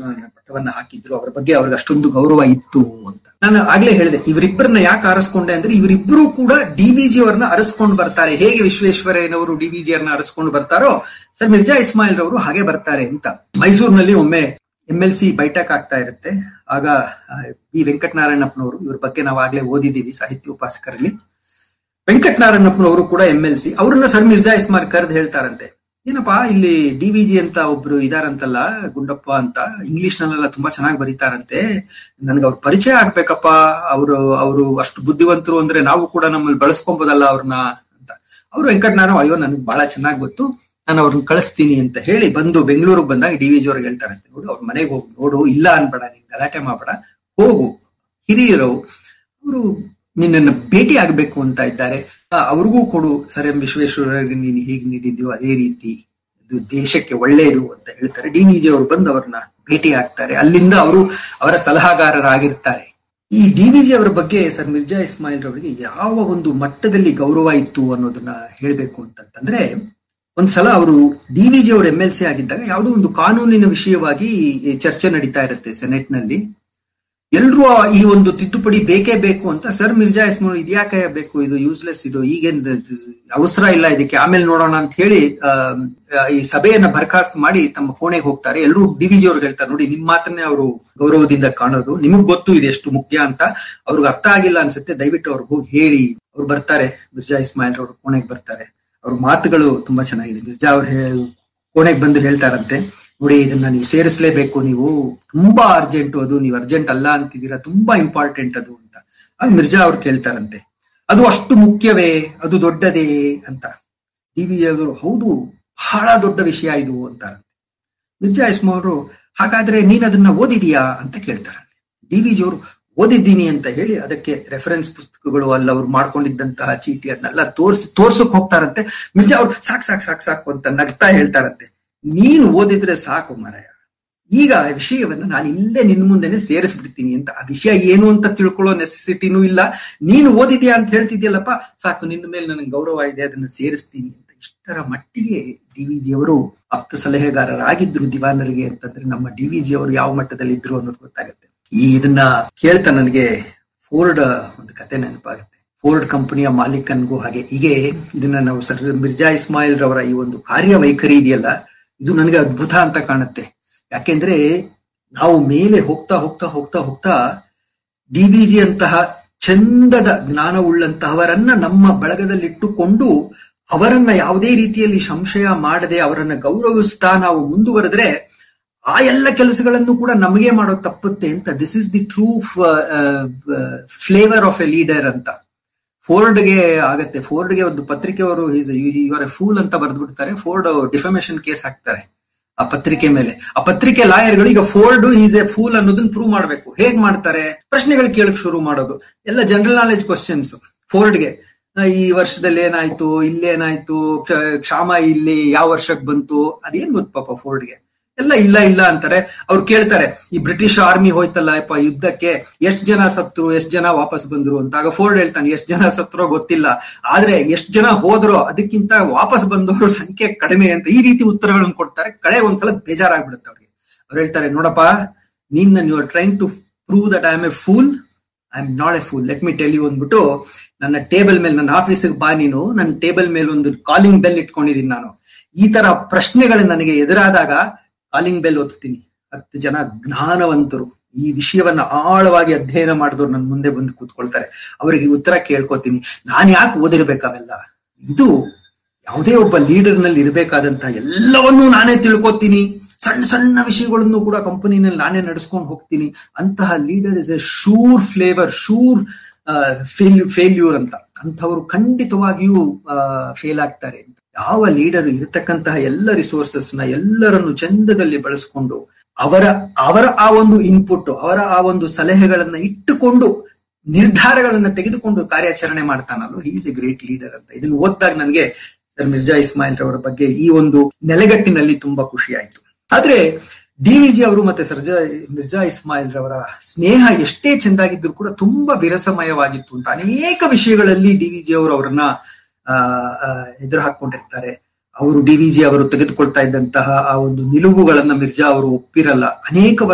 ಪಟ್ಟವನ್ನ ಹಾಕಿದ್ರು, ಅವರ ಬಗ್ಗೆ ಅವ್ರಿಗೆ ಅಷ್ಟೊಂದು ಗೌರವ ಇತ್ತು ಅಂತ. ನಾನು ಆಗ್ಲೇ ಹೇಳಿದೆ, ಇವರಿಬ್ಬರನ್ನ ಯಾಕೆ ಆರಿಸ್ಕೊಂಡೆ ಅಂದ್ರೆ ಇವರಿಬ್ಬರು ಕೂಡ ಡಿವಿಜಿ ಅವರನ್ನ ಅರಸ್ಕೊಂಡು ಬರ್ತಾರೆ. ಹೇಗೆ ವಿಶ್ವೇಶ್ವರಯ್ಯನವರು ಡಿವಿಜಿ ಅವರನ್ನ ಅರಸ್ಕೊಂಡು ಬರ್ತಾರೋ ಸರ್ ಮಿರ್ಜಾ ಇಸ್ಮಾಯಿಲ್ ರವರು ಹಾಗೆ ಬರ್ತಾರೆ ಅಂತ. ಮೈಸೂರಿನಲ್ಲಿ ಒಮ್ಮೆ MLC ಬೈಠಕ್ ಆಗ್ತಾ ಇರುತ್ತೆ. ಆಗ ಬಿ ವೆಂಕಟನಾರಾಯಣಪ್ಪನವರು, ಇವ್ರ ಬಗ್ಗೆ ನಾವು ಆಗ್ಲೇ ಓದಿದ್ದೀವಿ ಸಾಹಿತ್ಯ ಉಪಾಸಕರಲ್ಲಿ. ವೆಂಕಟನಾರಾಯಣಪ್ಪನವರು ಕೂಡ MLC, ಅವ್ರನ್ನ ಸರ್ ಮಿರ್ಜಾ ಇಸ್ಮಾಯಿಲ್ ಕರೆದು ಹೇಳ್ತಾರಂತೆ, ಏನಪ್ಪಾ ಇಲ್ಲಿ ಡಿವಿಜಿ ಅಂತ ಒಬ್ರು ಇದಾರಂತಲ್ಲ ಗುಂಡಪ್ಪ ಅಂತ, ಇಂಗ್ಲಿಷ್ ನಲ್ಲೆಲ್ಲ ತುಂಬಾ ಚೆನ್ನಾಗಿ ಬರೀತಾರಂತೆ, ನನ್ಗೆ ಅವ್ರ ಪರಿಚಯ ಆಗ್ಬೇಕಪ್ಪ, ಅವರು ಅಷ್ಟು ಬುದ್ಧಿವಂತರು ಅಂದ್ರೆ ನಾವು ಕೂಡ ನಮ್ಮಲ್ಲಿ ಬಳಸ್ಕೊಬೋದಲ್ಲ ಅವ್ರನ್ನ ಅಂತ. ಅವ್ರು ವೆಂಕಟನಾರಾಯಣ, ಅಯ್ಯೋ ನನಗೆ ಬಹಳ ಚೆನ್ನಾಗಿ ಗೊತ್ತು, ನಾನು ಅವ್ರನ್ನ ಕಳಿಸ್ತೀನಿ ಅಂತ ಹೇಳಿ ಬಂದು ಬೆಂಗಳೂರಿಗೆ ಬಂದಾಗ ಡಿವಿಜಿ ಅವ್ರಿಗೆ ಹೇಳ್ತಾರಂತೆ, ನೋಡು ಅವ್ರ ಮನೆಗೆ ಹೋಗಿ ನೋಡು, ಇಲ್ಲ ಅನ್ಬೇಡ, ನೀನ್ ಗಲಾಟೆ ಮಾಡ್ಬೇಡ, ಹೋಗು, ಹಿರಿಯರು ಅವರು ನಿನ್ನನ್ನು ಭೇಟಿ ಆಗ್ಬೇಕು ಅಂತ ಇದ್ದಾರೆ, ಅವ್ರಿಗೂ ಕೊಡು, ಸರ್ ಎಂ ವಿಶ್ವೇಶ್ವರಯ್ಯನಿಗೆ ನೀನು ಹೇಗೆ ನೀಡಿದ್ಯೋ ಅದೇ ರೀತಿ, ಇದು ದೇಶಕ್ಕೆ ಒಳ್ಳೆಯದು ಅಂತ ಹೇಳ್ತಾರೆ. ಡಿವಿಜಿ ಅವರು ಬಂದು ಅವ್ರನ್ನ ಭೇಟಿ ಆಗ್ತಾರೆ. ಅಲ್ಲಿಂದ ಅವರು ಅವರ ಸಲಹಾಗಾರರಾಗಿರ್ತಾರೆ. ಈ ಡಿವಿಜಿ ಅವರ ಬಗ್ಗೆ ಸರ್ ಮಿರ್ಜಾ ಇಸ್ಮಾಯಿಲ್ ರವರಿಗೆ ಯಾವ ಒಂದು ಮಟ್ಟದಲ್ಲಿ ಗೌರವ ಇತ್ತು ಅನ್ನೋದನ್ನ ಹೇಳ್ಬೇಕು ಅಂತಂದ್ರೆ, ಒಂದ್ಸಲ ಅವರು ಡಿವಿಜಿ ಅವರು MLC ಆಗಿದ್ದಾಗ ಯಾವುದೋ ಒಂದು ಕಾನೂನಿನ ವಿಷಯವಾಗಿ ಚರ್ಚೆ ನಡೀತಾ ಇರುತ್ತೆ ಸೆನೆಟ್ ನಲ್ಲಿ. ಎಲ್ರೂ ಈ ಒಂದು ತಿದ್ದುಪಡಿ ಬೇಕೇ ಬೇಕು ಅಂತ, ಸರ್ ಮಿರ್ಜಾ ಇಸ್ಮಾಯಿಲ್ ಇದ್ಯಾಕೆ ಬೇಕು, ಇದು ಯೂಸ್ಲೆಸ್, ಇದು ಈಗೇನ್ ಅವಸರ ಇಲ್ಲ ಇದಕ್ಕೆ, ಆಮೇಲೆ ನೋಡೋಣ ಅಂತ ಹೇಳಿ ಈ ಸಭೆಯನ್ನ ಬರ್ಖಾಸ್ತ್ ಮಾಡಿ ತಮ್ಮ ಕೋಣೆಗೆ ಹೋಗ್ತಾರೆ. ಎಲ್ಲರೂ ಡಿವಿಜಿ ಅವ್ರಿಗೆ ಹೇಳ್ತಾರೆ, ನೋಡಿ ನಿಮ್ ಮಾತನ್ನೇ ಅವರು ಗೌರವದಿಂದ ಕಾಣೋದು, ನಿಮಗ್ ಗೊತ್ತು ಇದು ಎಷ್ಟು ಮುಖ್ಯ ಅಂತ, ಅವ್ರಿಗೆ ಅರ್ಥ ಆಗಿಲ್ಲ ಅನ್ಸುತ್ತೆ, ದಯವಿಟ್ಟು ಅವ್ರಿಗೆ ಹೋಗಿ ಹೇಳಿ. ಅವ್ರು ಬರ್ತಾರೆ, ಮಿರ್ಜಾ ಇಸ್ಮಾಯಿಲ್ ಅವ್ರ ಕೋಣೆಗೆ ಬರ್ತಾರೆ. ಅವ್ರ ಮಾತುಗಳು ತುಂಬಾ ಚೆನ್ನಾಗಿದೆ. ಮಿರ್ಜಾ ಅವ್ರು ಕೋಣೆಗೆ ಬಂದು ಹೇಳ್ತಾರಂತೆ, ನೋಡಿ ಇದನ್ನ ನೀವು ಸೇರಿಸಲೇಬೇಕು, ನೀವು ತುಂಬಾ ಅರ್ಜೆಂಟ್, ಅದು ನೀವು ಅರ್ಜೆಂಟ್ ಅಲ್ಲ ಅಂತಿದ್ದೀರಾ, ತುಂಬಾ ಇಂಪಾರ್ಟೆಂಟ್ ಅದು ಅಂತ. ಆಗ ಮಿರ್ಜಾ ಅವ್ರು ಕೇಳ್ತಾರಂತೆ, ಅದು ಅಷ್ಟು ಮುಖ್ಯವೇ, ಅದು ದೊಡ್ಡದೇ ಅಂತ. ಡಿವಿಜಿ ಅವರು, ಹೌದು ಬಹಳ ದೊಡ್ಡ ವಿಷಯ ಇದು ಅಂತಾರಂತೆ. ಮಿರ್ಜಾ ಇಸ್ಮಾಯಿಲ್ ಅವರು, ಹಾಗಾದ್ರೆ ನೀನ್ ಅದನ್ನ ಓದಿದೀಯಾ ಅಂತ ಕೇಳ್ತಾರಂತೆ. ಡಿವಿಜಿ ಅವರು, ಓದಿದ್ದೀನಿ ಅಂತ ಹೇಳಿ ಅದಕ್ಕೆ ರೆಫರೆನ್ಸ್ ಪುಸ್ತಕಗಳು ಅಲ್ಲ ಅವ್ರು ಮಾಡ್ಕೊಂಡಿದ್ದಂತಹ ಚೀಟಿ ಅದನ್ನೆಲ್ಲ ತೋರ್ಸಕ್ ಹೋಗ್ತಾರಂತೆ. ಮಿರ್ಜಾ ಅವ್ರು ಸಾಕು ಅಂತ ನಗ್ತಾ ಹೇಳ್ತಾರಂತೆ, ನೀನು ಓದಿದ್ರೆ ಸಾಕು ಮಾರಾಯ, ಈಗ ವಿಷಯವನ್ನ ನಾನು ಇಲ್ಲೇ ನಿನ್ ಮುಂದೆನೆ ಸೇರಿಸ್ಬಿಡ್ತೀನಿ ಅಂತ. ಆ ವಿಷಯ ಏನು ಅಂತ ತಿಳ್ಕೊಳ್ಳೋ ನೆಸೆಸಿಟಿನೂ ಇಲ್ಲ, ನೀನು ಓದಿದ್ಯಾ ಅಂತ ಹೇಳ್ತಿದ್ಯಲ್ಲಪ್ಪ, ಸಾಕು, ನಿನ್ನ ಮೇಲೆ ನನಗೆ ಗೌರವ ಇದೆ, ಅದನ್ನ ಸೇರಿಸ್ತೀನಿ ಅಂತ. ಇಷ್ಟರ ಮಟ್ಟಿಗೆ ಡಿವಿಜಿ ಅವರು ಆಪ್ತ ಸಲಹೆಗಾರರಾಗಿದ್ರು ದಿವಾನರಿಗೆ ಅಂತಂದ್ರೆ ನಮ್ಮ ಡಿವಿಜಿ ಅವರು ಯಾವ ಮಟ್ಟದಲ್ಲಿ ಇದ್ರು ಅನ್ನೋದು ಗೊತ್ತಾಗುತ್ತೆ. ಇದನ್ನ ಕೇಳ್ತಾ ನನಗೆ ಫೋರ್ಡ್ ಒಂದು ಕತೆ ನೆನಪಾಗುತ್ತೆ. ಫೋರ್ಡ್ ಕಂಪನಿಯ ಮಾಲೀಕನ್ಗೂ ಹಾಗೆ ಹೀಗೆ ಇದನ್ನ ನಾವು ಸರ್ ಮಿರ್ಜಾ ಇಸ್ಮಾಯಿಲ್ ರವರ ಈ ಒಂದು ಕಾರ್ಯವೈಖರಿ ಇದೆಯಲ್ಲ, ಇದು ನನಗೆ ಅದ್ಭುತ ಅಂತ ಕಾಣುತ್ತೆ. ಯಾಕೆಂದ್ರೆ ನಾವು ಮೇಲೆ ಹೋಗ್ತಾ ಹೋಗ್ತಾ ಹೋಗ್ತಾ ಹೋಗ್ತಾ ಡಿವಿಜಿ ಅಂತಹ ಚಂದದ ಜ್ಞಾನವುಳ್ಳಂತಹವರನ್ನ ನಮ್ಮ ಬಳಗದಲ್ಲಿಟ್ಟುಕೊಂಡು ಅವರನ್ನ ಯಾವುದೇ ರೀತಿಯಲ್ಲಿ ಸಂಶಯ ಮಾಡದೆ ಅವರನ್ನ ಗೌರವಿಸ್ತಾ ನಾವು ಮುಂದುವರೆದ್ರೆ ಆ ಎಲ್ಲ ಕೆಲಸಗಳನ್ನು ಕೂಡ ನಮಗೆ ಮಾಡೋದು ತಪ್ಪುತ್ತೆ ಅಂತ. This is the true flavour of A leader ಅಂತ ಫೋರ್ಡ್ಗೆ ಆಗತ್ತೆ. ಫೋರ್ಡ್ಗೆ ಒಂದು ಪತ್ರಿಕೆ ಅವರು ಯು ಆರ್ ಎ ಫೂಲ್ ಅಂತ ಬರೆದ್ಬಿಡ್ತಾರೆ. ಫೋರ್ಡ್ ಡಿಫಮೇಷನ್ ಕೇಸ್ ಹಾಕ್ತಾರೆ ಆ ಪತ್ರಿಕೆ ಮೇಲೆ. ಆ ಪತ್ರಿಕೆ ಲಾಯರ್ಗಳು ಈಗ ಫೋರ್ಡ್ ಈಸ್ ಎ ಫೂಲ್ ಅನ್ನೋದನ್ನ ಪ್ರೂವ್ ಮಾಡ್ಬೇಕು. ಹೇಗ್ ಮಾಡ್ತಾರೆ? ಪ್ರಶ್ನೆಗಳು ಕೇಳಕ್ ಶುರು ಮಾಡೋದು, ಎಲ್ಲ ಜನರಲ್ ನಾಲೆಜ್ ಕ್ವಶನ್ಸ್. ಫೋರ್ಡ್ಗೆ ಈ ವರ್ಷದಲ್ಲಿ ಏನಾಯ್ತು, ಇಲ್ಲೇನಾಯ್ತು, ಕ್ಷಾಮ ಇಲ್ಲಿ ಯಾವ ವರ್ಷಕ್ಕೆ ಬಂತು, ಅದೇನ್ ಗೊತ್ತು ಪಾಪ ಫೋರ್ಡ್ಗೆ. ಎಲ್ಲ ಇಲ್ಲ ಅಂತಾರೆ. ಅವ್ರು ಕೇಳ್ತಾರೆ, ಈ ಬ್ರಿಟಿಷ್ ಆರ್ಮಿ ಹೋಯ್ತಲ್ಲ ಯುದ್ಧಕ್ಕೆ, ಎಷ್ಟು ಜನ ಸತ್ರು, ಎಷ್ಟು ಜನ ವಾಪಸ್ ಬಂದ್ರು ಅಂತ. ಆಗ ಫೋರ್ಡ್ ಹೇಳ್ತಾನೆ, ಎಷ್ಟು ಜನ ಸತ್ರೋ ಗೊತ್ತಿಲ್ಲ, ಆದ್ರೆ ಎಷ್ಟು ಜನ ಹೋದ್ರೋ ಅದಕ್ಕಿಂತ ವಾಪಸ್ ಬಂದವರು ಸಂಖ್ಯೆ ಕಡಿಮೆ ಅಂತ. ಈ ರೀತಿ ಉತ್ತರಗಳನ್ನು ಕೊಡ್ತಾರೆ. ಕಡೆ ಒಂದ್ಸಲ ಬೇಜಾರಾಗ್ಬಿಡುತ್ತೆ ಅವ್ರಿಗೆ. ಅವ್ರು ಹೇಳ್ತಾರೆ, ನೋಡಪ್ಪ, you are trying to prove that I am A pool, I am not A pool, let me tell you ಅಂದ್ಬಿಟ್ಟು ನನ್ನ ಟೇಬಲ್ ಮೇಲೆ, ನನ್ನ ಆಫೀಸಿಗೆ ಬಾ ನೀನು, ನನ್ನ ಟೇಬಲ್ ಮೇಲೆ ಒಂದು ಕಾಲಿಂಗ್ ಬೆಲ್ ಇಟ್ಕೊಂಡಿದ್ದೀನಿ ನಾನು. ಈ ತರ ಪ್ರಶ್ನೆಗಳು ನನಗೆ ಎದುರಾದಾಗ ಕಾಲಿಂಗ್ ಬೆಲ್ ಒತ್ತೀನಿ. 10 ಜನ ಜ್ಞಾನವಂತರು ಈ ವಿಷಯವನ್ನ ಆಳವಾಗಿ ಅಧ್ಯಯನ ಮಾಡಿದವ್ರು ನನ್ನ ಮುಂದೆ ಬಂದು ಕೂತ್ಕೊಳ್ತಾರೆ. ಅವರಿಗೆ ಉತ್ತರ ಕೇಳ್ಕೊತೀನಿ. ನಾನ್ ಯಾಕೆ ಓದಿರ್ಬೇಕಾವೆಲ್ಲ? ಇದು ಯಾವುದೇ ಒಬ್ಬ ಲೀಡರ್ ನಲ್ಲಿ ಇರಬೇಕಾದಂತ ಎಲ್ಲವನ್ನೂ ನಾನೇ ತಿಳ್ಕೊತೀನಿ. ಸಣ್ಣ ಸಣ್ಣ ವಿಷಯಗಳನ್ನು ಕೂಡ ಕಂಪನಿನಲ್ಲಿ ನಾನೇ ನಡೆಸ್ಕೊಂಡು ಹೋಗ್ತೀನಿ. ಅಂತಹ leader is A sure flavour, sure failure ಅಂತ. ಅಂಥವ್ರು ಖಂಡಿತವಾಗಿಯೂ ಫೇಲ್ ಆಗ್ತಾರೆ. ಯಾವ ಲೀಡರ್ ಇರತಕ್ಕಂತಹ ಎಲ್ಲ ರಿಸೋರ್ಸಸ್ ನ ಎಲ್ಲರನ್ನು ಚಂದದಲ್ಲಿ ಬಳಸ್ಕೊಂಡು ಅವರ ಆ ಒಂದು ಇನ್ಪುಟ್, ಅವರ ಆ ಒಂದು ಸಲಹೆಗಳನ್ನ ಇಟ್ಟುಕೊಂಡು ನಿರ್ಧಾರಗಳನ್ನ ತೆಗೆದುಕೊಂಡು ಕಾರ್ಯಾಚರಣೆ ಮಾಡ್ತಾನಲ್ಲ, he is A great leader ಅಂತ. ಇದನ್ನು ಓದಿದಾಗ ನನಗೆ ಸರ್ ಮಿರ್ಜಾ ಇಸ್ಮಾಯಿಲ್ ರವರ ಬಗ್ಗೆ ಈ ಒಂದು ನೆಲೆಗಟ್ಟಿನಲ್ಲಿ ತುಂಬಾ ಖುಷಿ ಆಯ್ತು. ಆದ್ರೆ ಡಿವಿಜಿ ಅವರು ಮತ್ತೆ ಮಿರ್ಜಾ ಇಸ್ಮಾಯಿಲ್ ರವರ ಸ್ನೇಹ ಎಷ್ಟೇ ಚೆಂದಾಗಿದ್ರು ಕೂಡ ತುಂಬಾ ವಿರಸಮಯವಾಗಿತ್ತು ಅಂತ. ಅನೇಕ ವಿಷಯಗಳಲ್ಲಿ ಡಿವಿಜಿ ಅವರು ಅವರನ್ನ ಎದುರು ಹಾಕೊಂಡಿರ್ತಾರೆ. ಅವರು ಡಿವಿಜಿ ಅವರು ತೆಗೆದುಕೊಳ್ತಾ ಇದ್ದಂತಹ ಆ ಒಂದು ನಿಲುವುಗಳನ್ನ ಮಿರ್ಜಾ ಅವರು ಒಪ್ಪಿರಲ್ಲ. ಅನೇಕ